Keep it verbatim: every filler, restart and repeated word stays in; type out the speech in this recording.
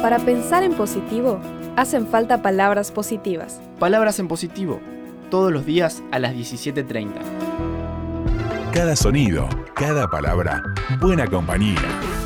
Para pensar en positivo, hacen falta palabras positivas. Palabras en positivo, todos los días a las diecisiete treinta. Cada sonido, cada palabra, buena compañía.